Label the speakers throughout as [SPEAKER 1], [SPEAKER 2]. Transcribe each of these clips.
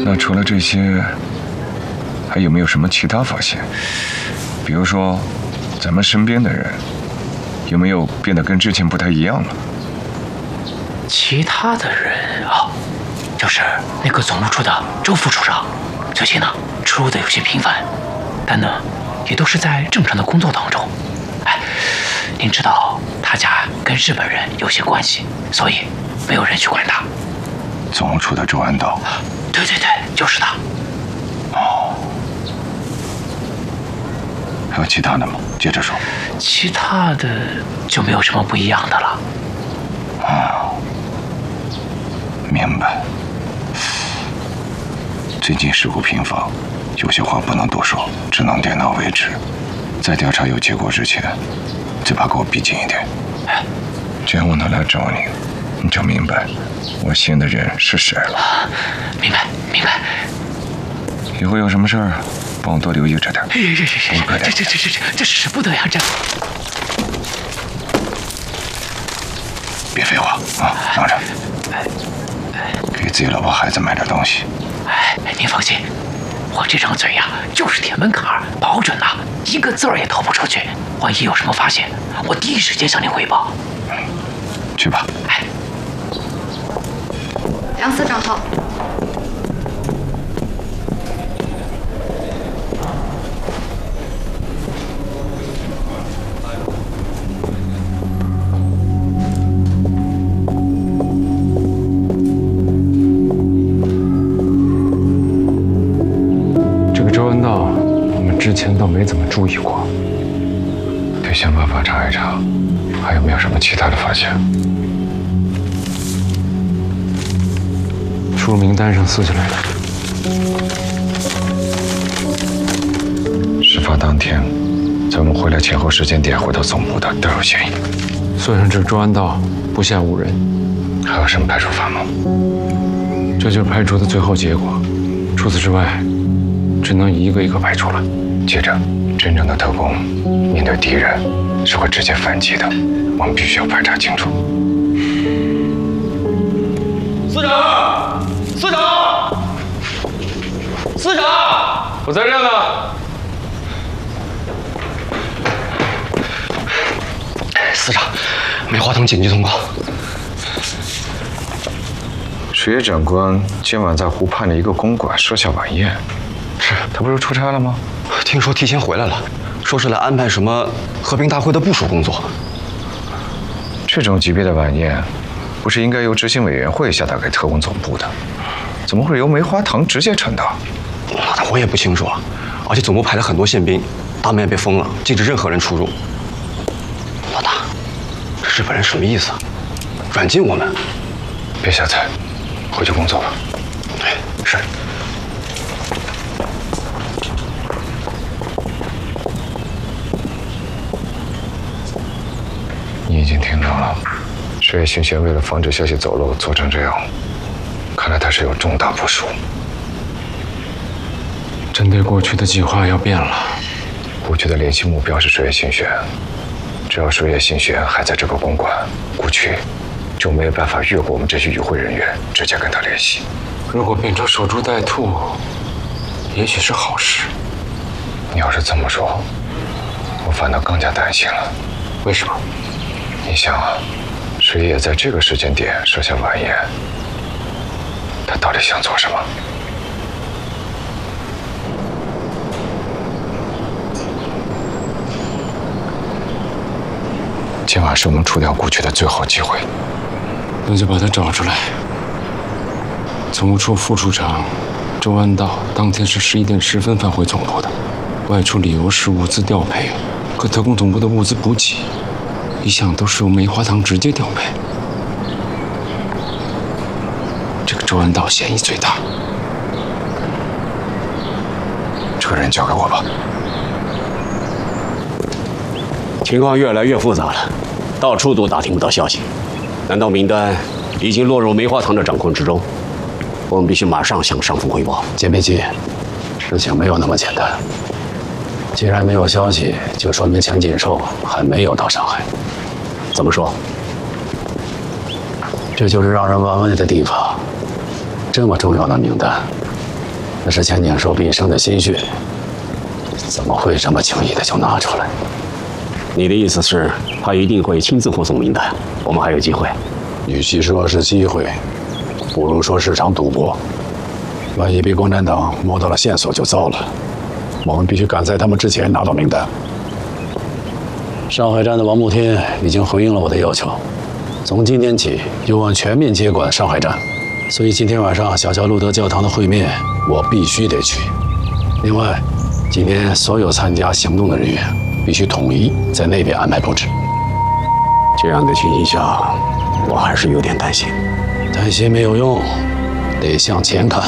[SPEAKER 1] 那除了这些，还有没有什么其他发现？比如说，咱们身边的人有没有变得跟之前不太一样了？
[SPEAKER 2] 其他的人啊，就是那个总务处的周副处长，最近呢出入的有些频繁，但呢也都是在正常的工作当中。哎，您知道他家跟日本人有些关系，所以没有人去管他。
[SPEAKER 3] 总务处的周安道。
[SPEAKER 2] 对，就是他。
[SPEAKER 3] 哦。还有其他的吗？接着说。
[SPEAKER 2] 其他的就没有什么不一样的了。
[SPEAKER 3] 哦，明白。最近事故频发，有些话不能多说，只能点到为止。在调查有结果之前，嘴巴给我闭紧一点。
[SPEAKER 1] 既然我能来找你，你就明白我信的人是谁了。
[SPEAKER 2] 明白。
[SPEAKER 1] 以后有什么事儿，帮我多留意着点。
[SPEAKER 2] 这使不得呀，这。
[SPEAKER 3] 别废话啊，等着。给自己老婆孩子买点东西。
[SPEAKER 2] 您放心，我这张嘴呀就是铁门槛，保准呐一个字儿也透不出去。万一有什么发现，我第一时间向您汇报。
[SPEAKER 3] 去吧。
[SPEAKER 4] 杨司长好。
[SPEAKER 5] 之前倒没怎么注意过，
[SPEAKER 1] 得想办法查一查，还有没有什么其他的发现。
[SPEAKER 5] 出名单上撕下来的。
[SPEAKER 1] 事发当天，在我们回来前后时间点回到总部的都有嫌疑。
[SPEAKER 5] 算上这周安道，不下5人。
[SPEAKER 1] 还有什么排除法吗？
[SPEAKER 5] 这就是排除的最后结果。除此之外，只能一个一个排除了。
[SPEAKER 1] 接着，真正的特工面对敌人是会直接反击的，我们必须要排查清楚。
[SPEAKER 6] 司长，
[SPEAKER 5] 我在这呢。
[SPEAKER 6] 司长，梅花堂紧急通告。
[SPEAKER 1] 水野长官今晚在湖畔的一个公馆设下晚宴。是他不是出差了吗？
[SPEAKER 6] 听说提前回来了，说是来安排什么和平大会的部署工作。
[SPEAKER 1] 这种级别的晚宴，不是应该由执行委员会下达给特工总部的？怎么会由梅花堂直接传达？
[SPEAKER 6] 我也不清楚啊。而且总部派了很多宪兵，大门也被封了，禁止任何人出入。老大，这日本人什么意思啊？软禁我们？
[SPEAKER 1] 别瞎猜，回去工作吧。
[SPEAKER 6] 对，是。
[SPEAKER 1] 你已经听到了，水野信玄为了防止消息走漏，做成这样，看来他是有重大部署。
[SPEAKER 5] 针对过去的计划要变了。
[SPEAKER 1] 过去的联系目标是水野信玄，只要水野信玄还在这个公馆，过去就没有办法越过我们这些与会人员，直接跟他联系。
[SPEAKER 5] 如果变成守株待兔，也许是好事。
[SPEAKER 1] 你要是这么说，我反倒更加担心了。
[SPEAKER 5] 为什么？
[SPEAKER 1] 你想啊，水野在这个时间点设下晚宴，他到底想做什么？今晚是我们除掉过去的最后机会，
[SPEAKER 5] 那就把他找出来。总务处副处长周安道当天是11点10分返回总部的，外出理由是物资调配，可特工总部的物资补给一向都是由梅花堂直接调配。这个周安道嫌疑最大。
[SPEAKER 1] 这个人交给我吧。
[SPEAKER 7] 情况越来越复杂了，到处都打听不到消息。难道名单已经落入梅花堂的掌控之中？我们必须马上向上峰汇报。
[SPEAKER 8] 别别急，事情没有那么简单。既然没有消息，就说明钱锦寿还没有到上海。
[SPEAKER 7] 怎么说？
[SPEAKER 8] 这就是让人玩味的地方。这么重要的名单， 那是钱景寿毕生的心血，怎么会这么轻易的就拿出来？
[SPEAKER 7] 你的意思是，他一定会亲自护送名单，我们还有机会？
[SPEAKER 8] 与其说是机会，不如说是场赌博。万一被共产党摸到了线索，就糟了。我们必须赶在他们之前拿到名单。上海站的王慕天已经回应了我的要求，从今天起由我全面接管上海站。所以今天晚上小乔路德教堂的会面，我必须得去。另外，今天所有参加行动的人员必须统一在那边安排布置。
[SPEAKER 7] 这样的情形下，我还是有点担心。
[SPEAKER 8] 担心没有用，得向前看。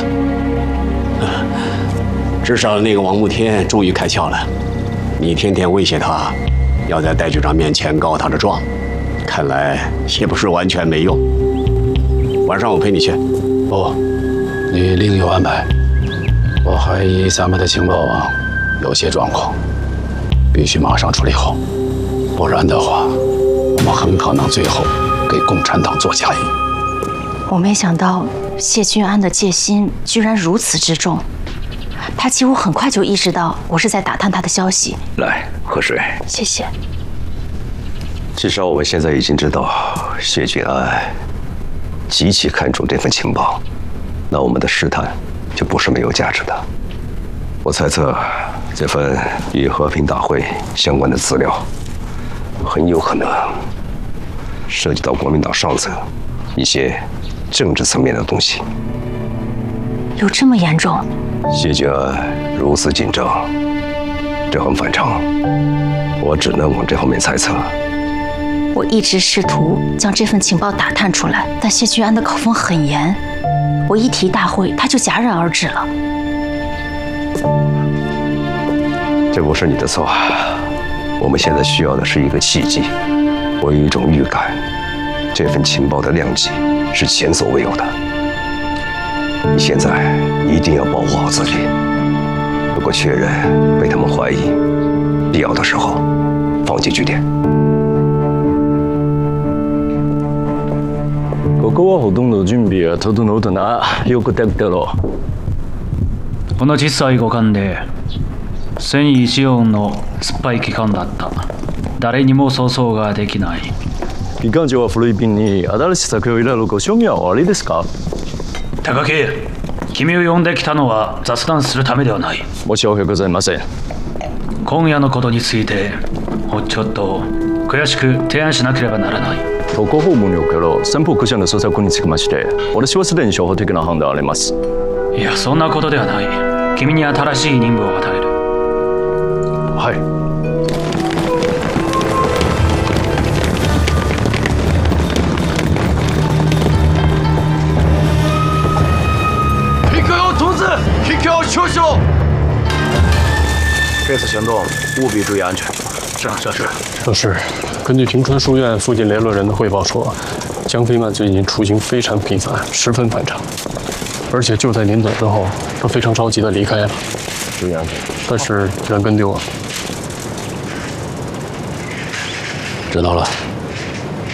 [SPEAKER 7] 至少那个王慕天终于开窍了。你天天威胁他，要在戴局长面前告他的状，看来也不是完全没用。晚上我陪你去。
[SPEAKER 8] 不，你另有安排。我怀疑咱们的情报网有些状况，必须马上处理好，不然的话，我们很可能最后给共产党做嫁衣。
[SPEAKER 4] 我没想到谢君安的戒心居然如此之重，他几乎很快就意识到我是在打探他的消息。
[SPEAKER 1] 来，喝水。
[SPEAKER 4] 谢谢。
[SPEAKER 9] 至少我们现在已经知道谢君安极其看重这份情报，那我们的试探就不是没有价值的。我猜测，这份与和平大会相关的资料，很有可能涉及到国民党上层一些政治层面的东西。
[SPEAKER 4] 有这么严重？
[SPEAKER 9] 谢君安如此紧张，这很反常。我只能往这方面猜测。
[SPEAKER 4] 我一直试图将这份情报打探出来，但谢君安的口风很严，我一提大会，他就戛然而止了。
[SPEAKER 9] 这不是你的错，我们现在需要的是一个契机。我有一种预感，这份情报的量级是前所未有的。你现在一定要保护好自己。如果确认被他们怀疑，必要的时候放弃据点。
[SPEAKER 10] ここはほとんど準備は整うとな。よくできたろ。
[SPEAKER 2] この小さい互換で戦意シオンの酸っぱい機関だった。誰にも想像ができない。
[SPEAKER 10] 機関長は古い便に新しい作品を入れるご賞味は終わりですか？
[SPEAKER 2] 高木、君を呼んできたのは雑談するためではない。
[SPEAKER 10] 申し訳ございません。
[SPEAKER 2] 今夜のことについてもうちょっと詳しく提案しなければならない。
[SPEAKER 10] 特攻訪問における先方各社の捜索につきまして私はすでに初歩的な判断をあります。
[SPEAKER 2] いや、そんなことではない。君に新しい任務を与える。
[SPEAKER 10] はい。
[SPEAKER 11] 皮克有通知，皮克求救。
[SPEAKER 12] 这次行动务必注意安全。是，这是。
[SPEAKER 13] 这是。根据平川书院附近联络人的汇报说，江飞曼最近出行非常频繁，十分反常，而且就在临走之后，他非常着急地离开了。注意安全。但是人跟丢了。
[SPEAKER 8] 知道了。